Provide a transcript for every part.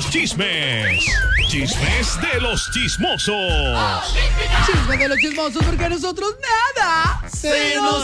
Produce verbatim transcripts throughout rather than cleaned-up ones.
chismes. Chismes de los chismosos. Chisme de los chismosos, porque a nosotros nada se nos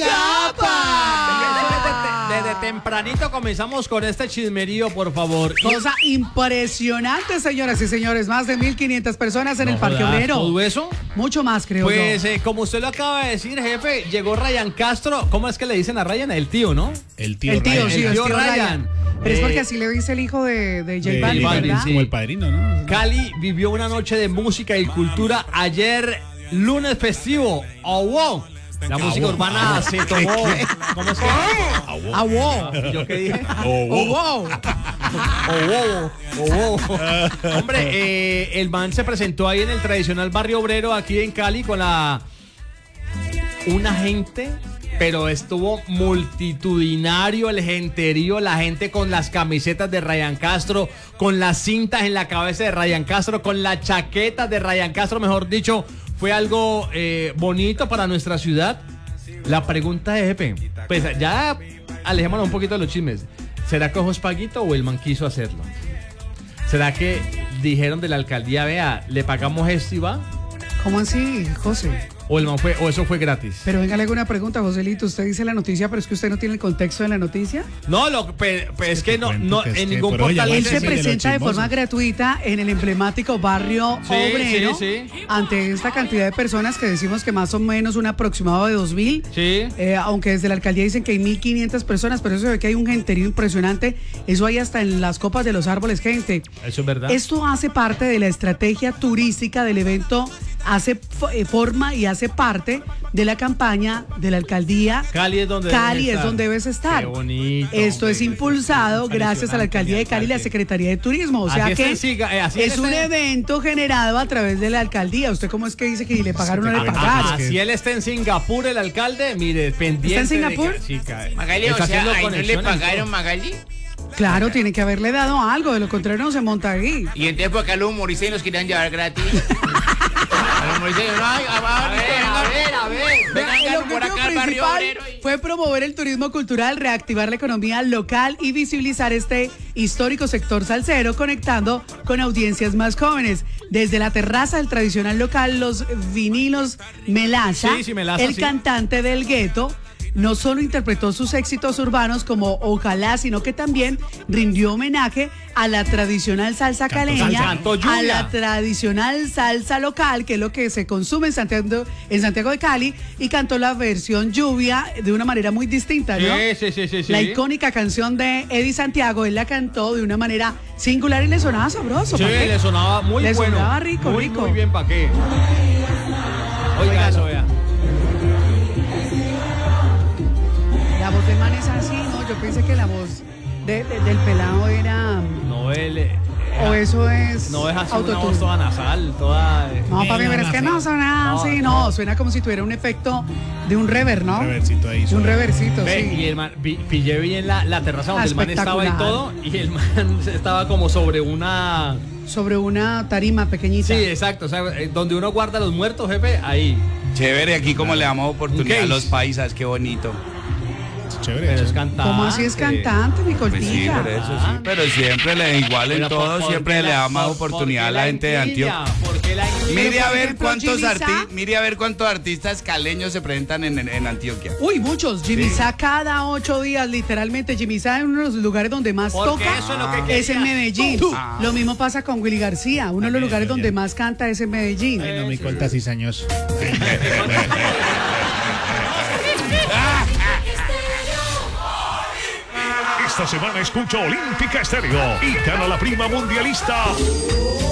escapa. Desde, desde tempranito comenzamos con este chismerío, por favor. Cosa impresionante, señoras y señores. Más de mil quinientas personas en No el Parque jodas, Obrero. ¿todo eso? Mucho más, creo Pues, yo. eh, como usted lo acaba de decir, jefe, llegó Ryan Castro. ¿Cómo es que le dicen a Ryan? El tío, ¿no? El tío el tío, Ryan. sí, El el tío tío Ryan. Ryan. Pero es Eh, porque así le dice el hijo de, de J De Balvin, J ¿verdad? Como el padrino, ¿no? Cali vivió una noche de música y cultura ayer, lunes festivo. ¡Oh, wow! La música wow. urbana se tomó. ¿Cómo es que? Ah, wow. ¿Yo qué dije? Oh, Oh, wow. wow. Oh, wow, oh, wow. Hombre, eh, el man se presentó ahí en el tradicional barrio obrero aquí en Cali con la... Una gente... Pero estuvo multitudinario el genterío, la gente con las camisetas de Ryan Castro, con las cintas en la cabeza de Ryan Castro, con las chaquetas de Ryan Castro, mejor dicho, fue algo eh, bonito para nuestra ciudad. La pregunta es, jefe, pues ya alejémonos un poquito de los chismes. ¿Será que ojo es paguito o el man quiso hacerlo? ¿Será que dijeron de la alcaldía, vea, le pagamos esto y va? ¿Cómo así, José? ¿O, el man fue, o eso fue gratis? Pero venga, le hago una pregunta, Joselito. Usted dice la noticia, pero es que usted no tiene el contexto de la noticia. No, lo, pe- pe- es que no, cuento no que es en que ningún por hoy ya portal. va a Él ser se de los presenta de forma chismosos. gratuita en el emblemático barrio Sí, obrero sí, sí. ante esta cantidad de personas que decimos que más o menos un aproximado de dos mil. Sí. Eh, aunque desde la alcaldía dicen que hay mil quinientas personas, pero eso se ve que hay un genterío impresionante. Eso hay hasta en las copas de los árboles, gente. Eso es verdad. Esto hace parte de la estrategia turística del evento, hace fo- eh, forma y hace parte de la campaña de la alcaldía. Cali es donde Cali debes es estar. donde debes estar. Qué bonito. Esto es hombre. impulsado gracias a la alcaldía de Cali y la Secretaría de Turismo. O sea Así es que en Siga- eh, así es es un en- evento generado a través de la alcaldía. ¿Usted cómo es que dice que ni le pagaron o no le te cuento pagaron? que- Ah, si él está en Singapur, el alcalde, mire, pendiente. ¿Está en de Singapur? que- sí, ca- Magali, está o sea, haciendo ahí no le conexiones y pagaron, todo. Magali. Claro, tiene que haberle dado algo, de lo contrario no se monta ahí. Y entonces por acá los humoristas nos querían llevar gratis. A los humoristas, no, ay, a ver, a ver, a ver. Vea, el Vengan por objetivo acá al barrio principal obrero. y- fue promover el turismo cultural, reactivar la economía local y visibilizar este histórico sector salsero, conectando con audiencias más jóvenes. Desde la terraza del tradicional local, los vinilos Melaza, Sí, sí, Melaza, el sí. cantante del gueto, no solo interpretó sus éxitos urbanos como Ojalá, sino que también rindió homenaje a la tradicional salsa Cantó caleña, salsa, cantó a lluvia. la tradicional salsa local, que es lo que se consume en Santiago, en Santiago de Cali, y cantó la versión lluvia de una manera muy distinta, ¿no? Sí, sí, sí, sí, sí. La icónica canción de Eddie Santiago, él la cantó de una manera singular y le sonaba sabroso. Sí, ¿pa' qué? le sonaba muy Le bueno. sonaba rico, muy, rico. Muy bien, ¿para qué? Oiga Óigalo. eso, vea. La voz del man es así, ¿no? Yo pensé que la voz de- de- del pelado era... No, él, eh, O eso es no es así una autotune. voz toda nasal, toda... eh, No, papi, pero es que no suena No, así, no. Suena como si tuviera un efecto de un rever, ¿no? Un reversito ahí, De un suave. reversito, Ve, y sí. el man, vi- pillé bien la, la terraza donde el man estaba y Espectacular. todo, y el man estaba como sobre una... Sobre una tarima pequeñita. Sí, exacto, o sea, eh, donde uno guarda los muertos, jefe, ahí. Chévere, aquí como le damos oportunidad Ok. a los paisas, qué bonito. Chévere. Pero es eso. cantante. ¿Cómo así es cantante, mi Pues sí, coltita? por eso sí. Pero siempre le igual en Pero por- todo, ¿por siempre qué le la- da más por- oportunidad por a qué la gente de envidia? Antioquia. ¿Por qué la envidia? Mire a por ver ejemplo, cuántos Jimmy arti Sa- mire a ver cuántos artistas caleños se presentan en, en, en Antioquia. Uy, muchos. Jimmy Sa cada ocho días, literalmente. Jimmy Sa es uno de los lugares donde más Porque toca eso es lo que es en quería. Medellín. Tú. Ah. Lo mismo pasa con Willy García. Uno de los También, lugares ya, donde ya. más canta es en Medellín. Ay, no, mi colta cizañoso. Esta semana escucha Olímpica Estéreo y gana la prima mundialista